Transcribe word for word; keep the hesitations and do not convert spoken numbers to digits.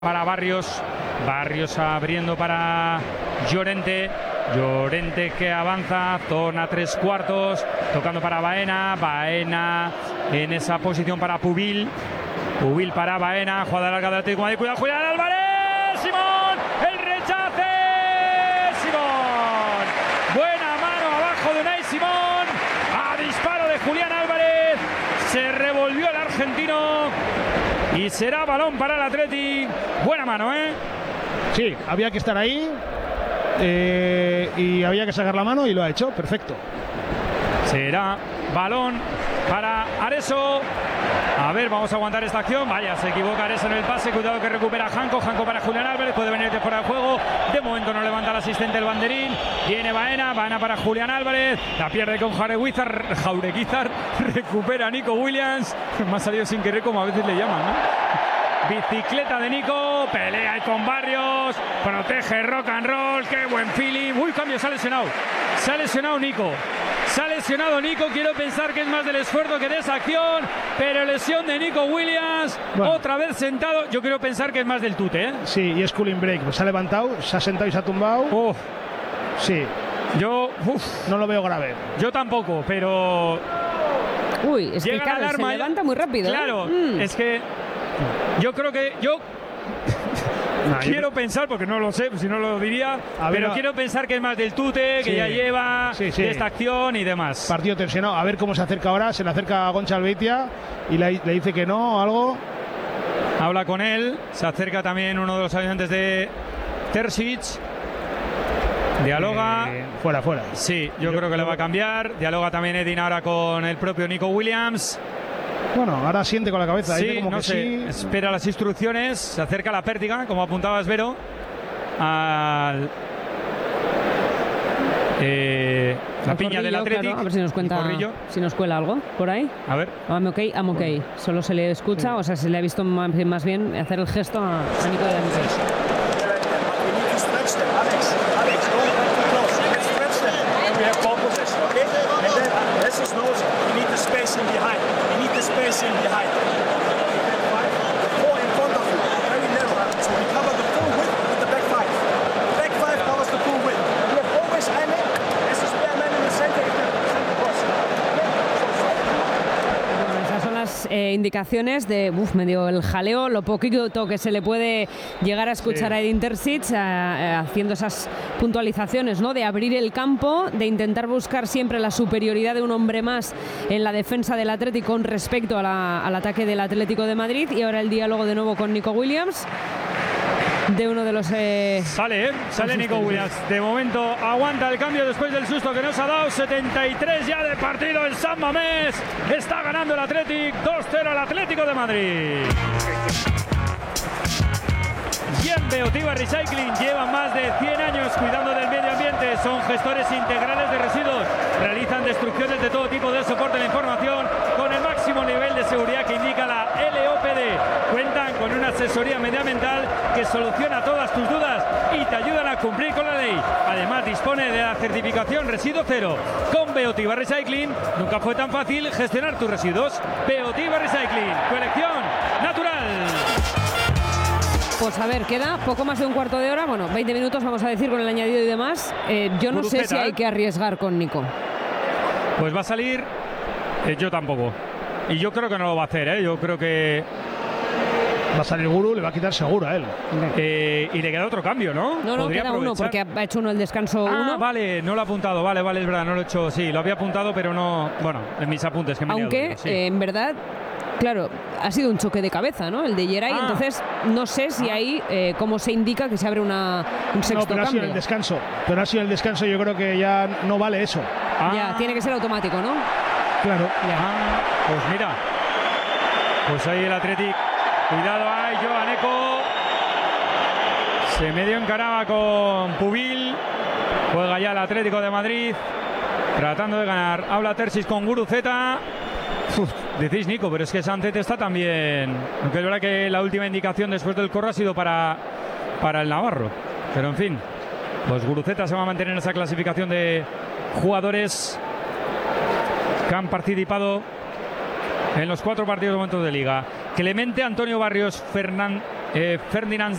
Para Barrios, Barrios abriendo para Llorente, Llorente que avanza, zona tres cuartos, tocando para Baena, Baena en esa posición para Pubil, Pubil para Baena, jugada larga del Atlético de Madrid, cuidado Julián Álvarez, Simón, el rechace, Simón, buena mano abajo de Unai Simón, a disparo de Julián Álvarez, se revolvió el argentino. Y será balón para el Atleti. Buena mano, ¿eh? Sí, había que estar ahí eh, y había que sacar la mano y lo ha hecho. Perfecto. Será balón para Areso. A ver, vamos a aguantar esta acción. Vaya, se equivoca Areso en el pase. Cuidado que recupera Janko. Janko para Julián Álvarez. Puede venir de fuera de juego. De momento no levanta el asistente el banderín. Viene Baena. Baena para Julián Álvarez. La pierde con Jaureguizar. Jaureguizar. Recupera Nico Williams. Me ha salido sin querer, como a veces le llaman, ¿no? Bicicleta de Nico. Pelea ahí con Barrios. Protege rock and roll. Qué buen feeling. Uy, cambio. Se ha lesionado. Se ha lesionado Nico. Se ha lesionado Nico, quiero pensar que es más del esfuerzo que de esa acción, pero lesión de Nico Williams, bueno. Otra vez sentado, yo quiero pensar que es más del tute, ¿eh? Sí, y es cooling break, pues se ha levantado, se ha sentado y se ha tumbado. Uf. Sí. Yo, uf. No lo veo grave. Yo tampoco, pero... Uy, es que claro, se levanta muy rápido. Claro, ¿eh? mm. es que yo creo que... yo No, quiero yo... pensar, porque no lo sé, si no lo diría, ver, pero no. quiero pensar que es más del tute, que sí, ya lleva sí, sí. esta acción y demás. Partido tensionado, a ver cómo se acerca ahora, se le acerca a Goncha Albeitia y le, le dice que no, algo. Habla con él, se acerca también uno de los ayudantes de Terzic. Dialoga. Eh, fuera, fuera. Sí, yo, yo creo que yo... le va a cambiar. Dialoga también Edin ahora con el propio Nico Williams. Bueno, ahora siente con la cabeza. Sí, dice como no que sé. Sí. Espera las instrucciones. Se acerca a la pértiga, como apuntaba Esvero. Al. Eh, la piña del Atlético. Claro, a ver si nos cuenta. Si nos cuela algo por ahí. A ver. I'm okay, I'm okay. Solo se le escucha, sí. O sea, se le ha visto más, más bien hacer el gesto a, a Nico de la Eh, indicaciones de uf, medio el jaleo, lo poquito que se le puede llegar a escuchar sí. a Edin Terzic eh, eh, haciendo esas puntualizaciones, ¿no? De abrir el campo, de intentar buscar siempre la superioridad de un hombre más en la defensa del Atlético con respecto a la, al ataque del Atlético de Madrid. Y ahora el diálogo de nuevo con Nico Williams. De uno de los... Eh, sale, ¿eh? Sale Nico Williams. De momento aguanta el cambio después del susto que nos ha dado. setenta y tres ya de partido en San Mamés. Está ganando el Athletic. dos cero al Atlético de Madrid. Y en Beotiva Recycling llevan más de cien años cuidando del medio ambiente. Son gestores integrales de residuos. Realizan destrucciones de todo tipo de soporte de la información con el máximo nivel de seguridad que indica la L O P D. Cuentan con una asesoría medioambiental que soluciona todas tus dudas y te ayudan a cumplir con la ley. Además dispone de la certificación Residuo Cero. Con Beotiva Recycling nunca fue tan fácil gestionar tus residuos. Beotiva Recycling, colección natural. Pues a ver, queda poco más de un cuarto de hora, bueno, veinte minutos vamos a decir con el añadido y demás. Eh, yo no Burujeta, sé si hay que arriesgar con Nico. Pues va a salir, eh, yo tampoco. Y yo creo que no lo va a hacer, ¿eh? Yo creo que... Va a salir Guru, le va a quitar seguro a él. Eh, y le queda otro cambio, ¿no? No, no, queda aprovechar. uno, porque ha hecho uno el descanso ah, uno. vale, no lo ha apuntado, vale, vale, es verdad, no lo he hecho, sí, lo había apuntado, pero no, bueno, en mis apuntes que me Aunque, duda, sí. eh, en verdad, claro, ha sido un choque de cabeza, ¿no? El de Yeray, ah. entonces no sé si ah. ahí, eh, cómo se indica que se abre una, un sexto no, pero cambio. ha sido el descanso, pero ha sido el descanso, yo creo que ya no vale eso. Ah. Ya, tiene que ser automático, ¿no? Claro. Ya. Ah, pues mira, pues ahí el Athletic. Cuidado ahí, Joan Eco. Se medio encaraba con Pubil. Juega ya el Atlético de Madrid. Tratando de ganar. Habla Terzic con Guruceta. Uf, decís Nico, pero es que Sancet está también. Aunque es verdad que la última indicación después del corro ha sido para, para el Navarro. Pero en fin, pues Guruceta se va a mantener en esa clasificación de jugadores que han participado en los cuatro partidos de momento de liga. Clemente, Antonio Barrios, Fernán, eh, Ferdinand